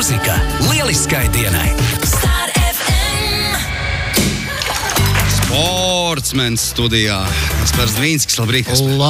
mūzika lieliskai dienai. Star FM. Sportsmens studijā. Kaspars Dvīnskis, labrīt.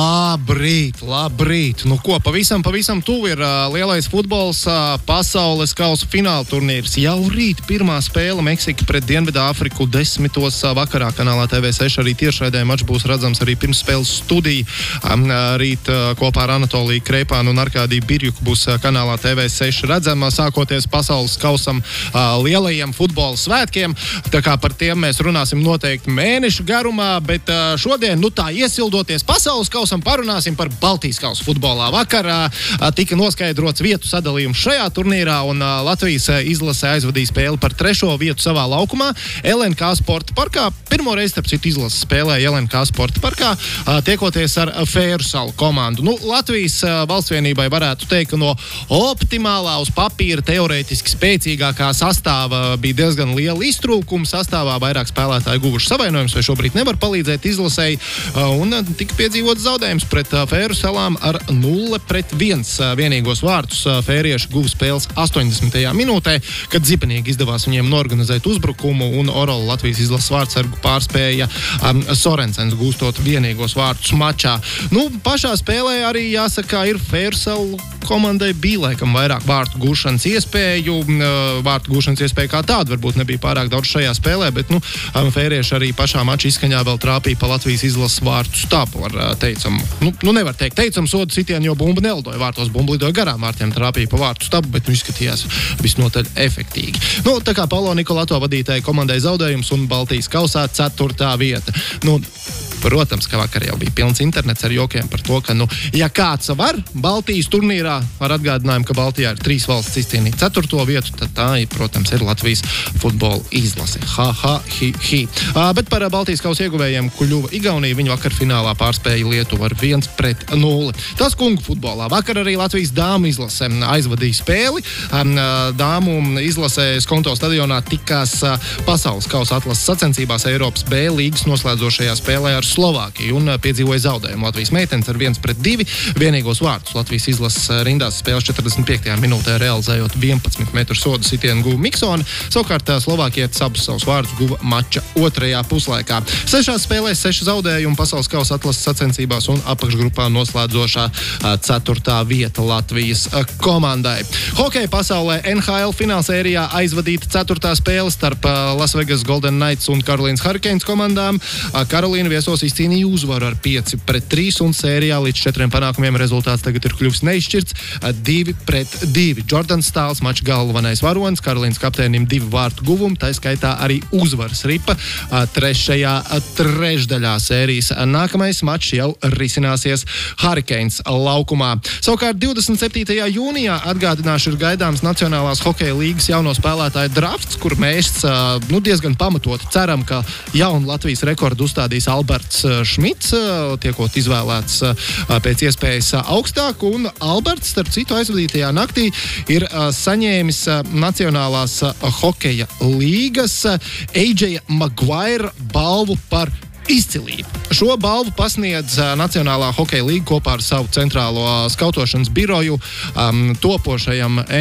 Labrīt. Nu ko, pavisam tuvu ir lielais futbols, pasaules kausa fināla turnīrs. Jau rīt pirmā spēle Meksika pret Dienvidāfriku 10. vakarā kanālā TV6. Arī tiešraidē mačs būs redzams, arī pirms spēles studija. Rīt kopā ar Anatoliju Kreipānu un Arkādiju Birjuku būs kanālā TV6 redzama, sākoties pasaules kausam lielajiem futbola svētkiem. Tā kā par tiem mēs runāsim noteikti mēnešu garumā, bet šodien, tā iesildoties pasaules kausam, parunāsim par Baltijas kausa futbolā. Vakarā tika noskaidrots vietu sadalījums šajā turnīrā, un Latvijas izlase aizvadīja spēli par 3. vietu savā laukumā LNK Sporta parkā. Pirmo reizi, starp citu, izlase spēlēja LNK Sporta parkā, tiekoties ar Fērusalu komandu. Latvijas valstsvienībai varētu teikt, ka no optimālā uz papīra teorētiski spēcīgākā sastāva bija diezgan liela iztrūkuma. Sastāvā vairāk spēlētāji guvuši savainojumus, vai šobrīd nevar palīdzēt izlasēji. Un tika piedzīvots zaudējums pret Fērusalām ar 0-1. Vienīgos vārtus fērieši guva spēles 80. minūtē, kad zibenīgi izdevās viņiem norganizēt uzbrukumu, un Orola Latvijas izlases vārtsargu pārspēja Sorensens, gūstot vienīgos vārtus mačā. Pašā spēlē arī jāsaka, ir Fērusalu komandai bija laikam vairāk vārtu gūšanas iespēju. Vārtu gūšanas iespēja kā tāda varbūt nebija pārāk daudz šajā spēlē, bet fērieši arī pašā mača izskaņā vēl trāpīja pa Latvijas izlases vārtu stabu ar teicam. Nevar teikt teicam sodu sitienu, jo bumba nelidoja vārtos, bumba lidoja garām vārtiem, trāpīja pa vārtu stabu, bet izskatījās visnotaļ efektīgi. Tā kā Paulo Nikolato vadītāja komandai zaudējums un Baltijas kausā 4. vieta. Protams, ka vakar jau bija pilns internets ar jokiem par to, ka, ja kāds var Baltijas turnīrā, ar atgādinājumu, ka Baltijā ir 3 valsts izcīnīt 4. vietu, tad tā, protams, ir Latvijas futbola izlase. Bet par Baltijas kausa ieguvējiem kļuva Igaunija. Viņi vakar finālā pārspēja Lietuvu ar 1-0. Tas kungu futbolā. Vakar arī Latvijas dāmu izlase aizvadīja spēli. Dāmu izlasē Skonto stadionā tikās pasaules kausa atlases sacensībās Eiropas B līgas noslēdzošajā spēlē ar Slovākiju un piedzīvoja zaudējumu. Latvijas meitenes ar 1-2. Vienīgos vārtus Latvijas izlases rindās spēles 45. minūtē realizējot 11 metru sodu sitienu guva Miksone. Savukārt Slovākietis abus savus vārdus guva mača 2. puslaikā. 6 spēlēs 6 zaudējumu pasaules kausa atlases sacensībās un apakšgrupā noslēdzošā 4. vieta Latvijas komandai. Hokeja pasaulē NHL finālsērijā aizvadīta 4. spēle starp Las Vegas Golden Knights un Karolīnas Hurricanes komandām. Karolīna viesos izcīnīja uzvaru ar 5-3 un sērijā līdz 4 panākumiem rezultāts tagad ir kļuvis neizšķirts 2-2. Jordans Stāls, mača galvenais varonis, Karolīnas kapteinim 2 vārtu guvumi, tā skaitā arī uzvaras ripa 3. trešdaļā sērijas. Nākamais mačs jau risināsies Hurricanes laukumā. Savukārt 27. jūnijā atgādināšu ir gaidāms Nacionālās hokeja līgas jauno spēlētāju drafts, kur mēs diezgan pamatoti ceram, ka jaunu Latvijas rekordu uzstādīs Alberts Šmits, tiekot izvēlēts pēc iespējas augstāk, un Alberts, starp citu, aizvadītajā naktī ir saņēmis Nacionālās hokeja līgas AJ Maguire balvu par izcilību. Šo balvu pasniedz Nacionālā hokeja līga kopā ar savu centrālo skautošanas biroju topošajam